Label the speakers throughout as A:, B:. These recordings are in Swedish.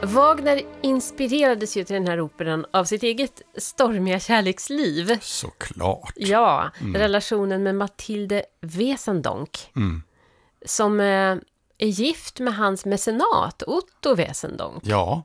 A: Wagner inspirerades ju till den här operan av sitt eget stormiga kärleksliv.
B: Såklart.
A: Ja, relationen med Mathilde Wesendonck. Som är gift med hans mecenat, Otto Wesendonck.
B: Ja.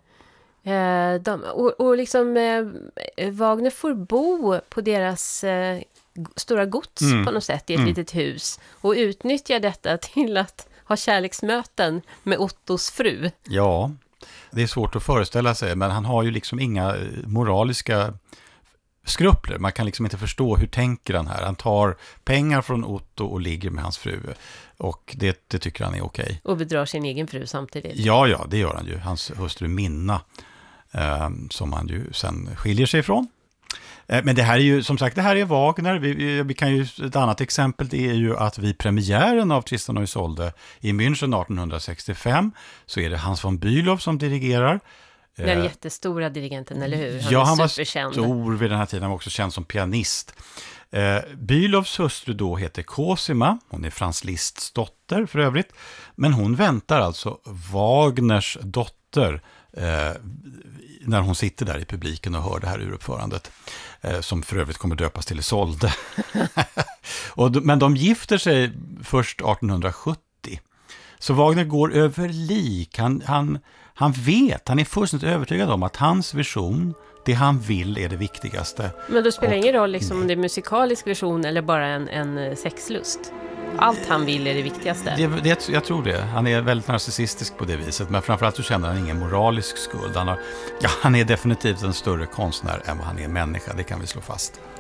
A: Wagner får bo på deras stora gods på något sätt i ett litet hus. Och utnyttjar detta till att ha kärleksmöten med Ottos fru.
B: Ja, det är svårt att föreställa sig, men han har ju liksom inga moraliska skrupler. Man kan liksom inte förstå hur tänker han här. Han tar pengar från Otto och ligger med hans fru. Och det tycker han är okej.
A: Och bedrar sin egen fru samtidigt.
B: Ja, det gör han ju. Hans hustru Minna, som han ju sen skiljer sig ifrån. Men det här är ju, som sagt, det här är Wagner. Vi kan ju, ett annat exempel det är ju att vid premiären av Tristan och Isolde i München 1865 så är det Hans von Bülow som dirigerar.
A: Den jättestora dirigenten, eller hur?
B: Han var stor vid den här tiden, han var också känd som pianist. Bülows hustru då heter Cosima, hon är Franz Liszts dotter för övrigt, men hon väntar alltså Wagners dotter när hon sitter där i publiken och hör det här uruppförandet, som för övrigt kommer döpas till Isolde. Men de gifter sig först 1870. Så Wagner går över lik. Han är fullständigt övertygad om att hans vision, det han vill, är det viktigaste.
A: Men då spelar ingen roll liksom, om det är musikalisk vision eller bara en sexlust. Allt han vill är det viktigaste.
B: Jag tror det. Han är väldigt narcissistisk på det viset. Men framförallt så känner han ingen moralisk skuld. Han är definitivt en större konstnär än vad han är människa. Det kan vi slå fast.